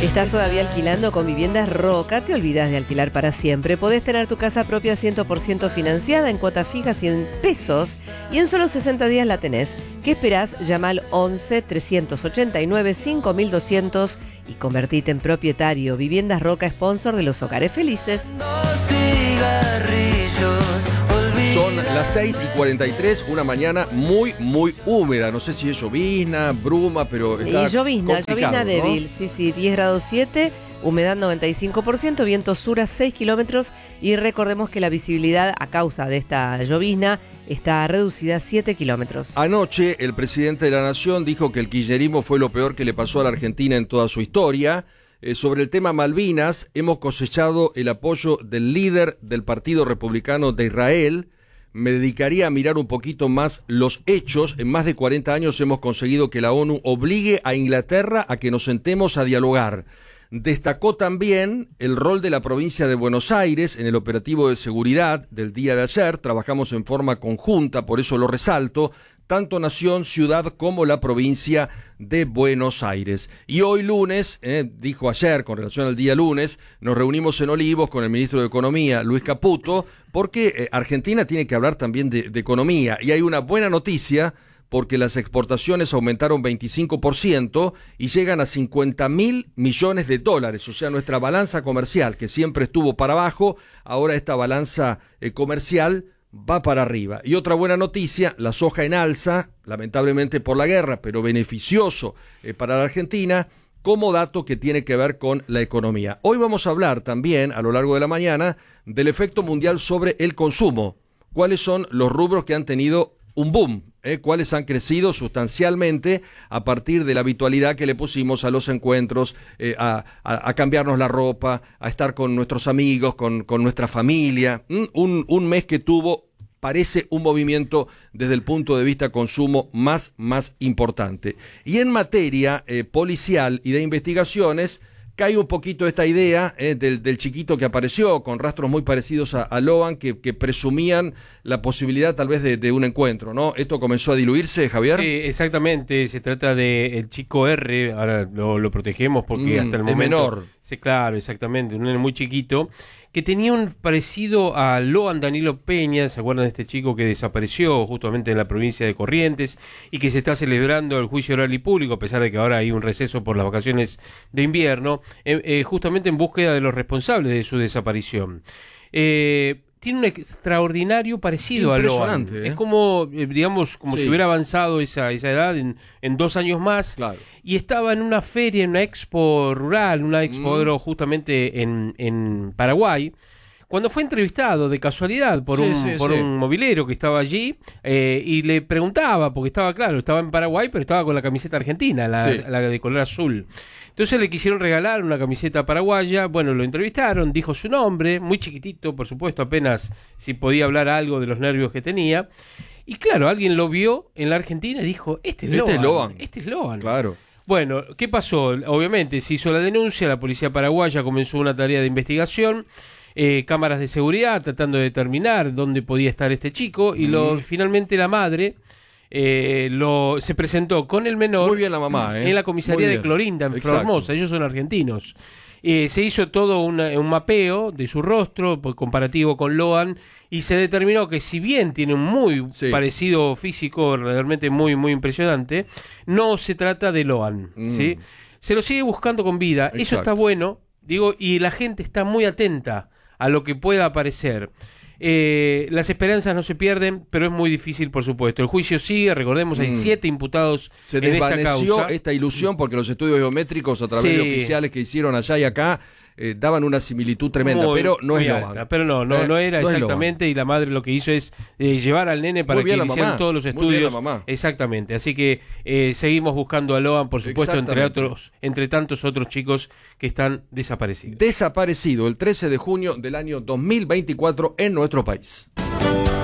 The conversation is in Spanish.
¿Estás todavía alquilando con Viviendas Roca? ¿Te olvidas de alquilar para siempre? Podés tener tu casa propia 100% financiada en cuotas fijas 100 pesos y en solo 60 días la tenés. ¿Qué esperás? Llama al 11 389 5200 y convertite en propietario. Viviendas Roca, sponsor de los hogares felices. Son las 6:43, una mañana muy húmeda. No sé si es llovizna, bruma, pero está llovizna débil, ¿no? Sí, 10 grados 7, humedad 95%, viento sur a 6 kilómetros y recordemos que la visibilidad a causa de esta llovizna está reducida a 7 kilómetros. Anoche el presidente de la Nación dijo que el kirchnerismo fue lo peor que le pasó a la Argentina en toda su historia. Sobre el tema Malvinas, hemos cosechado el apoyo del líder del Partido Republicano de Israel. Me dedicaría a mirar un poquito más los hechos. En más de 40 años hemos conseguido que la ONU obligue a Inglaterra a que nos sentemos a dialogar. Destacó también el rol de la provincia de Buenos Aires en el operativo de seguridad del día de ayer. Trabajamos en forma conjunta, por eso lo resalto, tanto Nación, Ciudad como la provincia de Buenos Aires. Y hoy lunes, dijo ayer con relación al día lunes, nos reunimos en Olivos con el ministro de Economía, Luis Caputo, porque Argentina tiene que hablar también de economía. Y hay una buena noticia, porque las exportaciones aumentaron 25% y llegan a 50.000 millones de dólares. O sea, nuestra balanza comercial, que siempre estuvo para abajo, ahora esta balanza comercial va para arriba. Y otra buena noticia, la soja en alza, lamentablemente por la guerra, pero beneficioso para la Argentina, como dato que tiene que ver con la economía. Hoy vamos a hablar también, a lo largo de la mañana, del efecto mundial sobre el consumo. ¿Cuáles son los rubros que han tenido un boom? ¿Cuáles han crecido sustancialmente a partir de la habitualidad que le pusimos a los encuentros, a cambiarnos la ropa, a estar con nuestros amigos, con nuestra familia? Un mes que tuvo, parece, un movimiento desde el punto de vista consumo más importante. Y en materia policial y de investigaciones, cae un poquito esta idea del chiquito que apareció con rastros muy parecidos a Loan, que presumían la posibilidad tal vez de un encuentro, ¿no? ¿Esto comenzó a diluirse, Javier? Sí, exactamente, se trata del chico R, ahora lo protegemos porque hasta el momento... Es menor. Sí, claro, exactamente, un nene muy chiquito, que tenía un parecido a Loan Danilo Peña. ¿Se acuerdan de este chico que desapareció justamente en la provincia de Corrientes y que se está celebrando el juicio oral y público, a pesar de que ahora hay un receso por las vacaciones de invierno, justamente en búsqueda de los responsables de su desaparición? Tiene un extraordinario parecido a Loan. Es como, digamos, como si hubiera avanzado esa edad en 2 años más. Claro. Y estaba en una feria, en una expo rural, una expo justamente en Paraguay, cuando fue entrevistado de casualidad por un mobilero que estaba allí, y le preguntaba, porque estaba en Paraguay, pero estaba con la camiseta argentina, la de color azul. Entonces le quisieron regalar una camiseta paraguaya. Bueno, lo entrevistaron, dijo su nombre, muy chiquitito, por supuesto, apenas si podía hablar algo de los nervios que tenía. Y claro, alguien lo vio en la Argentina y dijo, este es Loan. Claro. Bueno, ¿qué pasó? Obviamente se hizo la denuncia, la policía paraguaya comenzó una tarea de investigación, cámaras de seguridad tratando de determinar dónde podía estar este chico, y finalmente la madre se presentó con el menor. Muy bien la mamá, en la comisaría de Clorinda, en Formosa. Ellos son argentinos. Se hizo todo un mapeo de su rostro comparativo con Loan, y se determinó que, si bien tiene un muy parecido físico realmente muy impresionante, no se trata de Loan, ¿sí? Se lo sigue buscando con vida. Exacto. Eso está bueno, digo, y la gente está muy atenta a lo que pueda aparecer. Las esperanzas no se pierden, pero es muy difícil, por supuesto. El juicio sigue, recordemos, hay 7 imputados en esta causa. Se desvaneció esta ilusión porque los estudios biométricos a través de oficiales que hicieron allá y acá daban una similitud tremenda, pero no es Loan. Pero no era exactamente, y la madre lo que hizo es llevar al nene para que hicieran todos los estudios. Muy bien la mamá. Exactamente, así que seguimos buscando a Loan, por supuesto, entre tantos otros chicos que están desaparecidos. Desaparecido el 13 de junio del año 2024 en nuestro país.